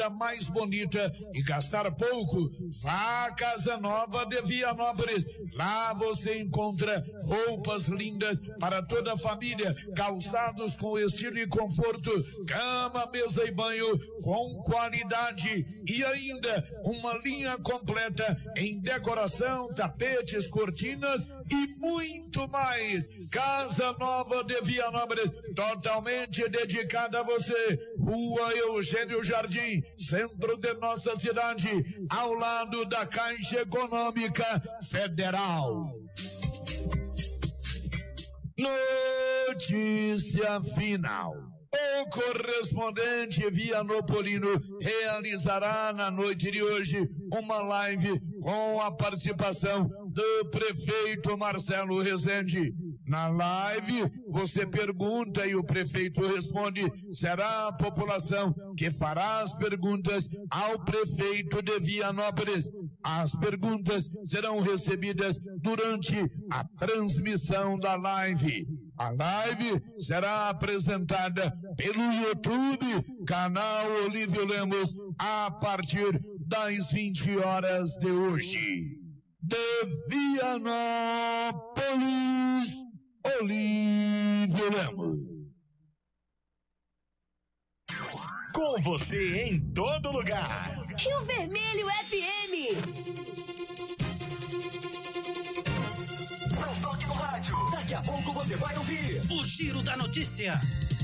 mais bonita e gastar pouco. Vá à Casa Nova de Vianópolis. Lá você encontra roupas lindas para toda a família, calçados com estilo e conforto, cama, mesa e banho com qualidade e ainda uma linha completa em decoração, tapetes, cortinas e muito mais. Casa Nova de Vianópolis, totalmente dedicada a você. Rua Eugênio Jardim, centro de nossa cidade, ao lado da Caixa Econômica Federal. Notícia final. O correspondente vianopolino realizará na noite de hoje uma live com a participação do prefeito Marcelo Rezende. Na live, você pergunta e o prefeito responde. Será a população que fará as perguntas ao prefeito de Vianópolis. As perguntas serão recebidas durante a transmissão da live. A live será apresentada pelo YouTube, canal Olívio Lemos, a partir das 20 horas de hoje. De Vianópolis, Olívio Lemos. Com você em todo lugar. Rio Vermelho FM. Não toque no rádio. Daqui a pouco você vai ouvir o Giro da Notícia.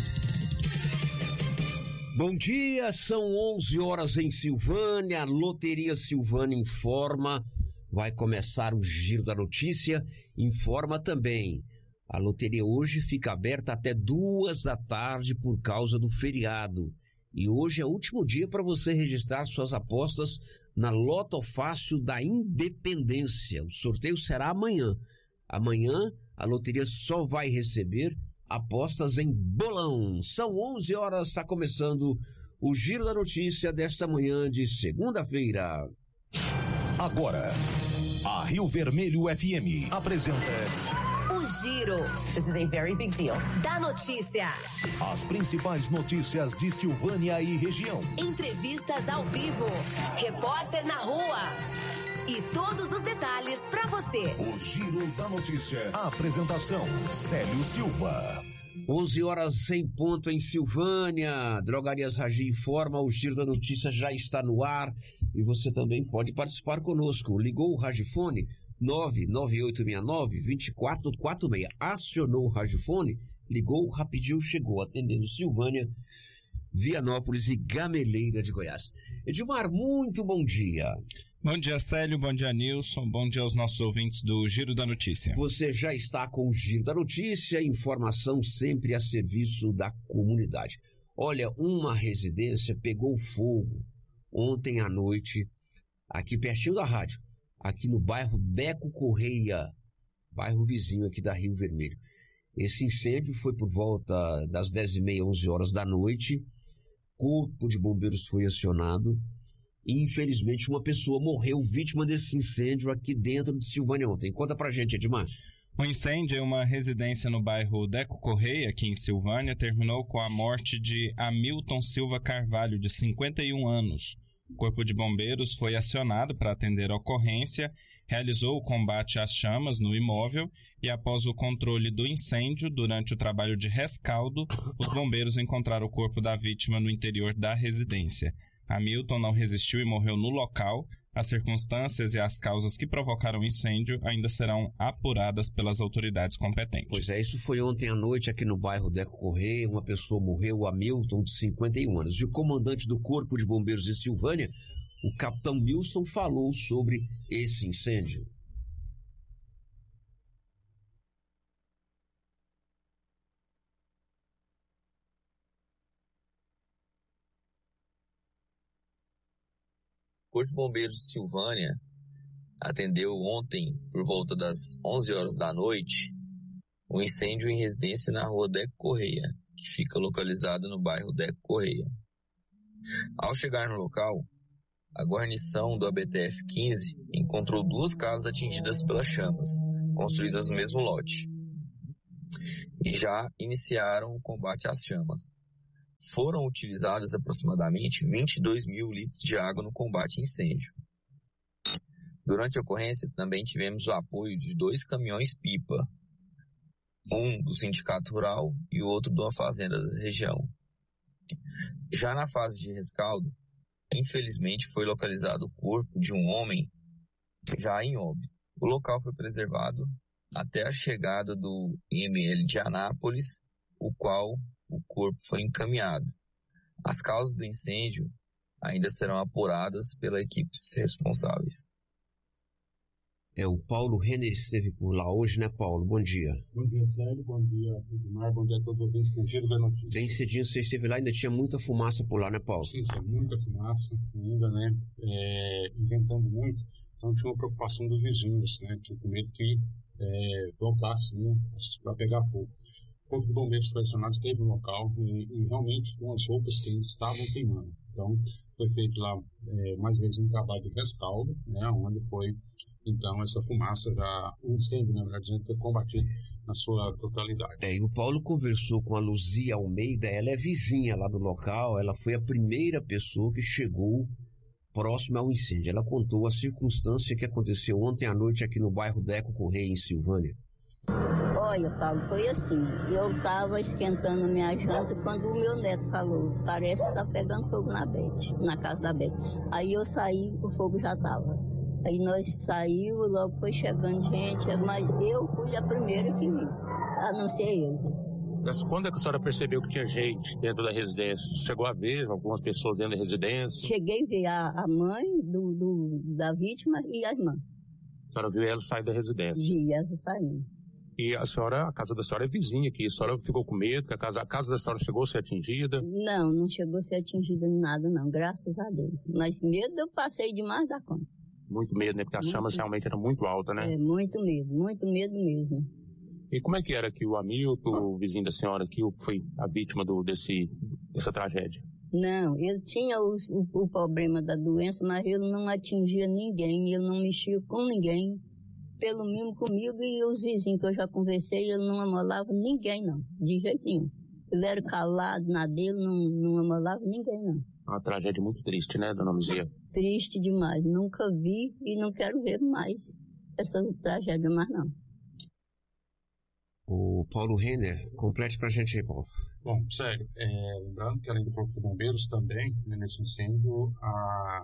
Bom dia, são 11 horas em Silvânia. A Loteria Silvânia informa. Vai começar o Giro da Notícia. Informa também. A loteria hoje fica aberta até 2 da tarde por causa do feriado. E hoje é o último dia para você registrar suas apostas na Loto Fácil da Independência. O sorteio será amanhã. Amanhã a loteria só vai receber apostas em bolão. São 11 horas, está começando o Giro da Notícia desta manhã de segunda-feira. Agora, a Rio Vermelho FM apresenta O Giro. This is a very big deal. Da notícia. as principais notícias de Silvânia e região. Entrevistas ao vivo. Repórter na rua. E todos os detalhes para você. O Giro da Notícia. A apresentação, Célio Silva. 11 horas em ponto em Silvânia. Drogarias Ragi informa, o Giro da Notícia já está no ar e você também pode participar conosco. Ligou o Ragifone 99869-2446. Acionou o Ragifone, ligou, rapidinho chegou, atendendo Silvânia, Vianópolis e Gameleira de Goiás. Edmar, muito bom dia. Bom dia, Célio, bom dia, Nilson, bom dia aos nossos ouvintes do Giro da Notícia. Você já está com o Giro da Notícia, informação sempre a serviço da comunidade. Olha, uma residência pegou fogo ontem à noite, aqui pertinho da rádio, aqui no bairro Deco Correia, bairro vizinho aqui da Rio Vermelho. Esse incêndio foi por volta das 10h30, 11 horas da noite, corpo de bombeiros foi acionado, e infelizmente uma pessoa morreu vítima desse incêndio aqui dentro de Silvânia ontem. Conta pra gente, Edmar. O incêndio em uma residência no bairro Deco Correia, aqui em Silvânia, terminou com a morte de Hamilton Silva Carvalho, de 51 anos. O Corpo de Bombeiros foi acionado para atender a ocorrência, realizou o combate às chamas no imóvel e, após o controle do incêndio, durante o trabalho de rescaldo, os bombeiros encontraram o corpo da vítima no interior da residência. Hamilton não resistiu e morreu no local. As circunstâncias e as causas que provocaram o incêndio ainda serão apuradas pelas autoridades competentes. Pois é, isso foi ontem à noite aqui no bairro Deco Correia. Uma pessoa morreu, o Hamilton, de 51 anos. E o comandante do Corpo de Bombeiros de Silvânia, o capitão Wilson, falou sobre esse incêndio. O Corpo de Bombeiros de Silvânia atendeu ontem, por volta das 11 horas da noite, um incêndio em residência na rua Deco Correia, que fica localizada no bairro Deco Correia. Ao chegar no local, a guarnição do ABTF-15 encontrou 2 casas atingidas pelas chamas, construídas no mesmo lote, e já iniciaram o combate às chamas. foram utilizadas aproximadamente 22 mil litros de água no combate a incêndio. Durante a ocorrência, também tivemos o apoio de 2 caminhões-pipa, um do Sindicato Rural e o outro de uma fazenda da região. Já na fase de rescaldo, infelizmente foi localizado o corpo de um homem já em óbito. O local foi preservado até a chegada do IML de Anápolis, o qual o corpo foi encaminhado. As causas do incêndio ainda serão apuradas pelas equipes responsáveis. O Paulo Renner esteve por lá hoje, né, Paulo? Bom dia. Bom dia, Célio. Bom dia, Edmar. Bom dia a todos os ouvintes do Giro da Notícia. Bem cedinho você esteve lá, ainda tinha muita fumaça por lá, né, Paulo? Sim, muita fumaça ainda, né? Inventando muito. Então tinha uma preocupação dos vizinhos, né? Que com medo que voltasse, né? Para pegar fogo. O Corpo de Bombeiros foi acionado, esteve no local e realmente umas roupas que ainda estavam queimando. Então foi feito lá mais vezes um trabalho de rescaldo, né? Onde foi então essa fumaça, o incêndio, na verdade, foi combatido na sua totalidade. E o Paulo conversou com a Luzia Almeida, ela é vizinha lá do local, ela foi a primeira pessoa que chegou próxima ao incêndio. Ela contou a circunstância que aconteceu ontem à noite aqui no bairro Deco Correia, em Silvânia. Olha, Paulo, foi assim, eu estava esquentando minha janta quando o meu neto falou, parece que está pegando fogo na casa da Beth. Aí eu saí, o fogo já estava. Aí nós saímos, logo foi chegando gente, mas eu fui a primeira que vi, a não ser eles. Mas quando é que a senhora percebeu que tinha gente dentro da residência? Chegou a ver algumas pessoas dentro da residência? Cheguei a ver a mãe da vítima e a irmã. A senhora viu ela sair da residência? Vi ela saindo. E a casa da senhora é vizinha aqui, a senhora ficou com medo que a casa da senhora chegou a ser atingida? Não chegou a ser atingida em nada não, graças a Deus. Mas medo eu passei demais da conta. Muito medo, né? Porque as chamas realmente eram muito altas, né? Muito medo mesmo. E como é que era que o Hamilton, o vizinho da senhora, que foi a vítima dessa tragédia? Não, ele tinha o problema da doença, mas ele não atingia ninguém, ele não mexia com ninguém. Pelo mínimo comigo e os vizinhos que eu já conversei, ele não amolava ninguém, não, de jeito nenhum. Ele era calado na dele, não amolava ninguém, não. Uma tragédia muito triste, né, dona Luzia? Triste demais, nunca vi e não quero ver mais essa tragédia mais, não. O Paulo Renner, complete pra gente aí, Paulo. Bom, sério, lembrando que além do Corpo de Bombeiros também, né, nesse incêndio, a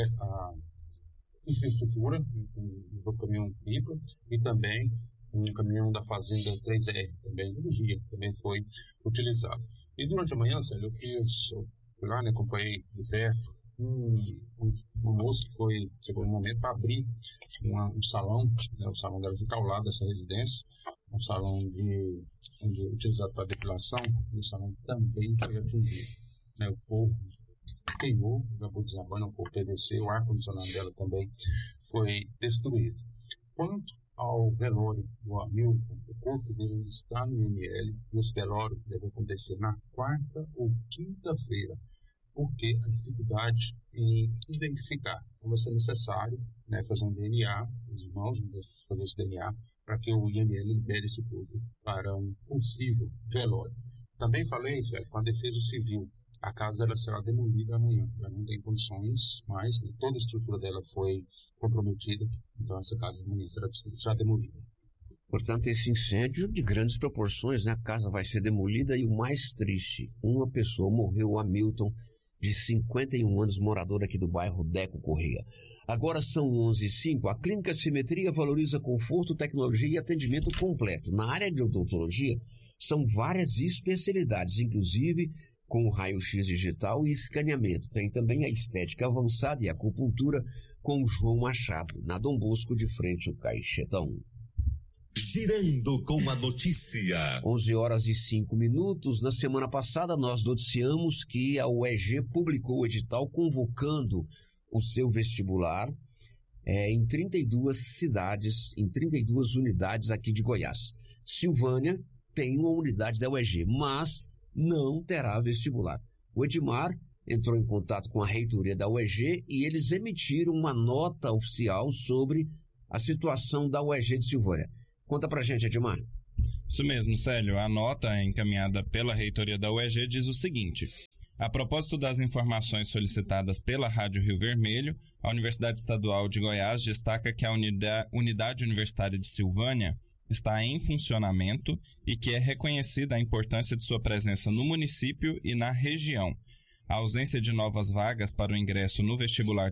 infraestrutura, um caminhão-pipa e também um caminhão da fazenda 3R, também do dia, também foi utilizado. E durante a manhã, sério, eu fui lá, né, acompanhei de perto um moço que chegou no momento para abrir um salão, né, o salão dela fica ao lado dessa residência, um salão utilizado para depilação, e o salão também foi atingido. Né, o fogo queimou, acabou desabando, o fogo PVC, o ar-condicionado dela também foi destruído. Quanto ao velório do Hamilton, o corpo dele está no IML, e esse velório deve acontecer na quarta ou quinta-feira, porque a dificuldade em identificar. Então vai ser necessário, né, fazer um DNA, os irmãos vão fazer esse DNA, para que o IML libere esse corpo para um possível velório. Também falei, Sérgio, com a Defesa Civil, a casa ela será demolida amanhã, ela não tem condições mais, né? Toda a estrutura dela foi comprometida, então essa casa amanhã será já demolida. Portanto, esse incêndio de grandes proporções, né? A casa vai ser demolida e o mais triste, uma pessoa morreu, o Hamilton, de 51 anos, morador aqui do bairro Deco Correia. Agora são 11h05. A Clínica Simetria valoriza conforto, tecnologia e atendimento completo. Na área de odontologia, são várias especialidades, inclusive com o raio-x digital e escaneamento. Tem também a estética avançada e a acupuntura com o João Machado, na Dom Bosco, de frente ao Caixetão. Girando com a notícia. 11h05. Na semana passada, nós noticiamos que a UEG publicou o edital convocando o seu vestibular em 32 cidades, em 32 unidades aqui de Goiás. Silvânia tem uma unidade da UEG, mas não terá vestibular. O Edmar entrou em contato com a reitoria da UEG e eles emitiram uma nota oficial sobre a situação da UEG de Silvânia. Conta pra gente, Edmar. Isso mesmo, Célio. A nota encaminhada pela reitoria da UEG diz o seguinte: a propósito das informações solicitadas pela Rádio Rio Vermelho, a Universidade Estadual de Goiás destaca que a Unidade Universitária de Silvânia está em funcionamento e que é reconhecida a importância de sua presença no município e na região. A ausência de novas vagas para o ingresso no vestibular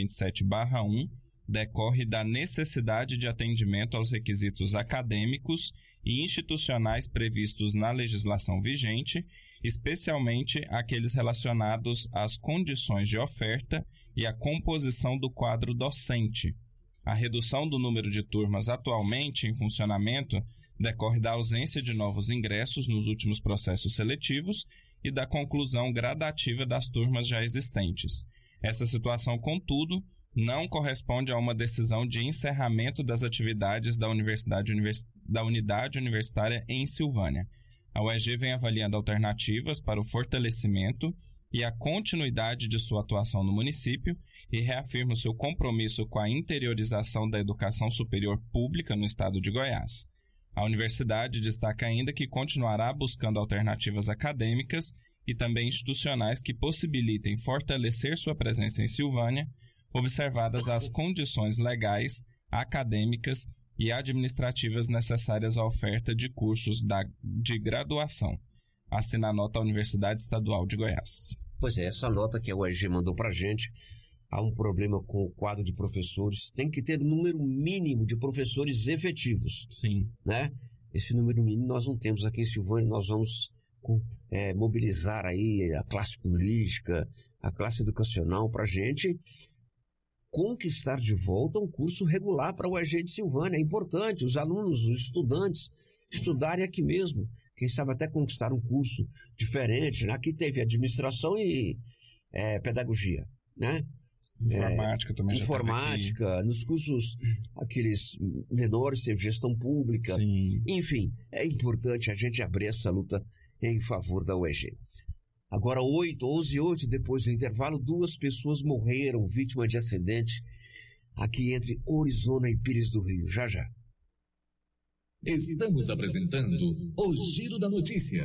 2027/1 decorre da necessidade de atendimento aos requisitos acadêmicos e institucionais previstos na legislação vigente, especialmente aqueles relacionados às condições de oferta e à composição do quadro docente. A redução do número de turmas atualmente em funcionamento decorre da ausência de novos ingressos nos últimos processos seletivos e da conclusão gradativa das turmas já existentes. Essa situação, contudo, não corresponde a uma decisão de encerramento das atividades da unidade universitária em Silvânia. A UEG vem avaliando alternativas para o fortalecimento e a continuidade de sua atuação no município e reafirma o seu compromisso com a interiorização da educação superior pública no estado de Goiás. A universidade destaca ainda que continuará buscando alternativas acadêmicas e também institucionais que possibilitem fortalecer sua presença em Silvânia, observadas as condições legais, acadêmicas e administrativas necessárias à oferta de cursos de graduação. Assina a nota a Universidade Estadual de Goiás. Pois é, essa nota que a UEG mandou para a gente, há um problema com o quadro de professores, tem que ter número mínimo de professores efetivos. Sim. Né? Esse número mínimo nós não temos aqui em Silvânia, nós vamos mobilizar aí a classe política, a classe educacional para a gente conquistar de volta um curso regular para a UEG de Silvânia. É importante os alunos, os estudantes, estudarem aqui mesmo. Quem sabe até conquistar um curso diferente. Aqui teve administração e pedagogia, né? Informática também já informática, nos cursos aqueles menores, teve gestão pública. Sim. Enfim, é importante a gente abrir essa luta em favor da UEG. Agora, 11h08, depois do intervalo, 2 pessoas morreram vítimas de acidente aqui entre Orizona e Pires do Rio. Já, já. Estamos apresentando o Giro da Notícia.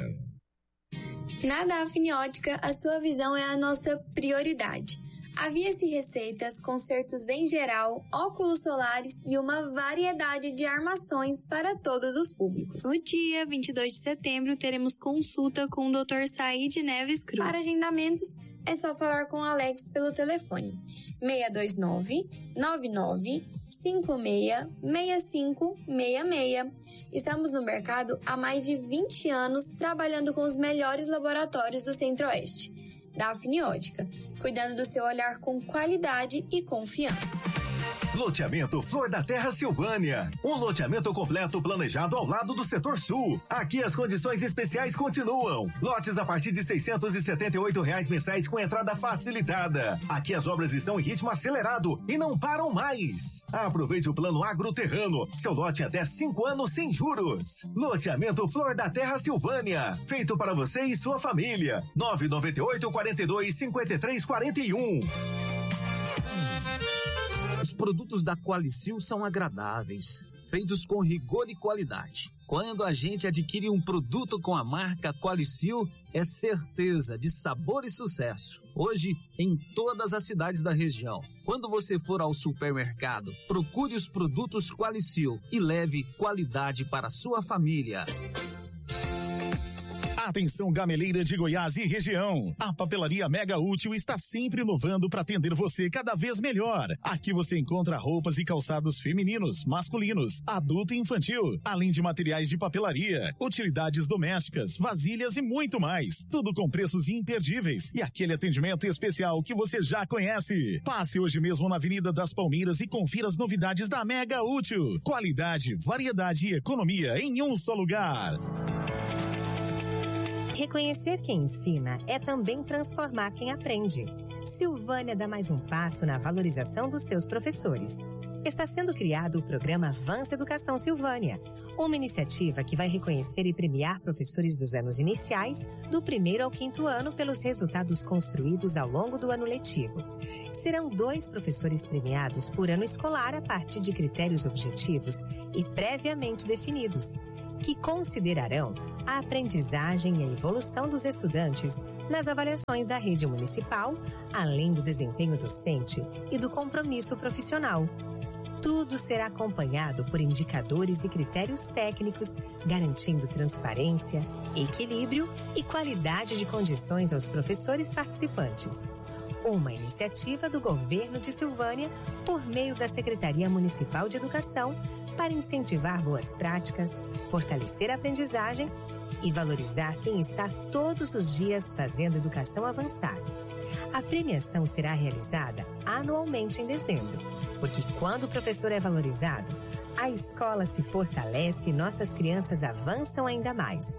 Na Dafniótica, a sua visão é a nossa prioridade. Havia-se receitas, consertos em geral, óculos solares e uma variedade de armações para todos os públicos. No dia 22 de setembro, teremos consulta com o Dr. Said Neves Cruz. Para agendamentos, é só falar com o Alex pelo telefone 629-9956-6566. Estamos no mercado há mais de 20 anos, trabalhando com os melhores laboratórios do Centro-Oeste. Dafniótica, cuidando do seu olhar com qualidade e confiança. Loteamento Flor da Terra Silvânia. Um loteamento completo planejado ao lado do setor sul. Aqui as condições especiais continuam. Lotes a partir de R$678 mensais com entrada facilitada. Aqui as obras estão em ritmo acelerado e não param mais. Aproveite o plano agroterrano. Seu lote em até 5 anos sem juros. Loteamento Flor da Terra Silvânia. Feito para você e sua família. 998-42-5341. Os produtos da Qualicil são agradáveis, feitos com rigor e qualidade. Quando a gente adquire um produto com a marca Qualicil, é certeza de sabor e sucesso. Hoje, em todas as cidades da região. Quando você for ao supermercado, procure os produtos Qualicil e leve qualidade para a sua família. Atenção, gameleira de Goiás e região. A Papelaria Mega Útil está sempre inovando para atender você cada vez melhor. Aqui você encontra roupas e calçados femininos, masculinos, adulto e infantil, além de materiais de papelaria, utilidades domésticas, vasilhas e muito mais. Tudo com preços imperdíveis e aquele atendimento especial que você já conhece. Passe hoje mesmo na Avenida das Palmeiras e confira as novidades da Mega Útil. Qualidade, variedade e economia em um só lugar. Reconhecer quem ensina é também transformar quem aprende. Silvânia dá mais um passo na valorização dos seus professores. Está sendo criado o programa Avança Educação Silvânia, uma iniciativa que vai reconhecer e premiar professores dos anos iniciais, do 1º ao 5º ano, pelos resultados construídos ao longo do ano letivo. Serão 2 professores premiados por ano escolar a partir de critérios objetivos e previamente definidos. que considerarão a aprendizagem e a evolução dos estudantes nas avaliações da rede municipal, além do desempenho docente e do compromisso profissional. Tudo será acompanhado por indicadores e critérios técnicos, garantindo transparência, equilíbrio e qualidade de condições aos professores participantes. Uma iniciativa do governo de Silvânia por meio da Secretaria Municipal de Educação para incentivar boas práticas, fortalecer a aprendizagem e valorizar quem está todos os dias fazendo educação avançar. A premiação será realizada anualmente em dezembro, porque quando o professor é valorizado, a escola se fortalece e nossas crianças avançam ainda mais.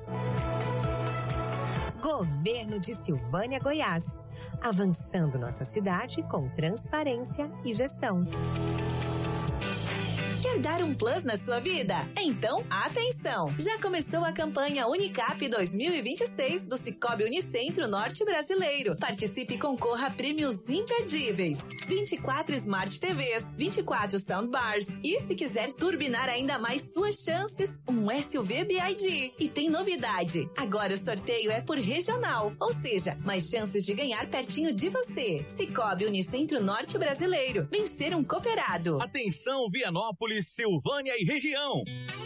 Governo de Silvânia, Goiás. Avançando nossa cidade com transparência e gestão. Quer dar um plus na sua vida? Então, atenção! Já começou a campanha Unicap 2026 do Cicobi Unicentro Norte Brasileiro. Participe e concorra a prêmios imperdíveis. 24 Smart TVs, 24 Soundbars e, se quiser turbinar ainda mais suas chances, um SUV BYD. E tem novidade, agora o sorteio é por regional, ou seja, mais chances de ganhar pertinho de você. Cicobi Unicentro Norte Brasileiro. Vencer um cooperado. Atenção, Vianópolis, Silvânia e região.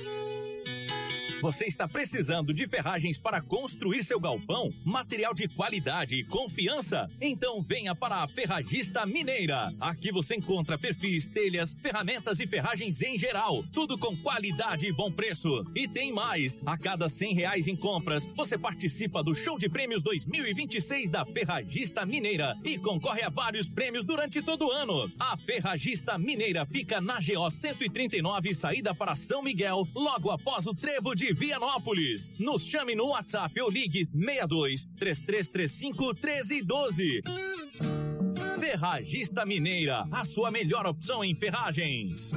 Você está precisando de ferragens para construir seu galpão? Material de qualidade e confiança? Então venha para a Ferragista Mineira. Aqui você encontra perfis, telhas, ferramentas e ferragens em geral. Tudo com qualidade e bom preço. E tem mais. A cada R$100 em compras, você participa do Show de Prêmios 2026 da Ferragista Mineira e concorre a vários prêmios durante todo o ano. A Ferragista Mineira fica na GO 139, saída para São Miguel, logo após o Trevo de Vianópolis. Nos chame no WhatsApp ou ligue 62 3335 1312. Ferragista Mineira, a sua melhor opção em ferragens.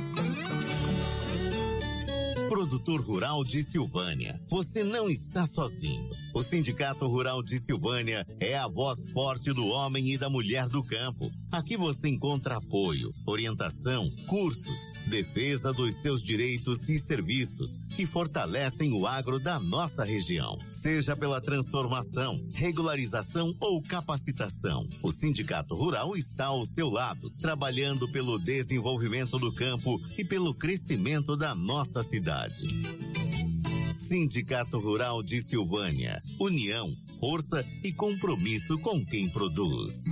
Produtor Rural de Silvânia, você não está sozinho. O Sindicato Rural de Silvânia é a voz forte do homem e da mulher do campo. Aqui você encontra apoio, orientação, cursos, defesa dos seus direitos e serviços que fortalecem o agro da nossa região. Seja pela transformação, regularização ou capacitação, o Sindicato Rural está ao seu lado, trabalhando pelo desenvolvimento do campo e pelo crescimento da nossa cidade. Sindicato Rural de Silvânia. União, força e compromisso com quem produz.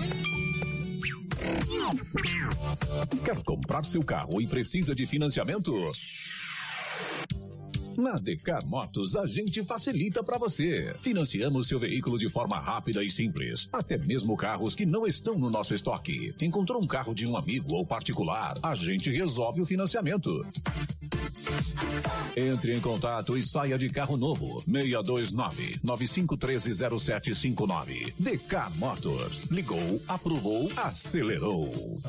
Quer comprar seu carro e precisa de financiamento? Na Decar Motos, a gente facilita para você. Financiamos seu veículo de forma rápida e simples. Até mesmo carros que não estão no nosso estoque. Encontrou um carro de um amigo ou particular? A gente resolve o financiamento. Entre em contato e saia de carro novo. 629-9513-0759. Decar Motors. Ligou, aprovou, acelerou.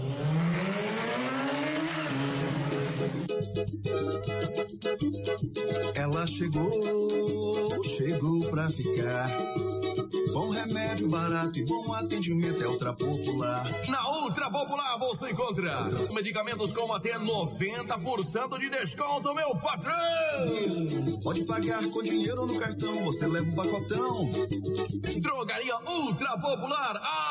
Ela chegou pra ficar. Bom remédio, barato e bom atendimento é Ultra Popular. Na Ultra Popular você encontra medicamentos com até 90% de desconto, meu patrão! Pode pagar com dinheiro no cartão, você leva um pacotão. Drogaria Ultra Popular,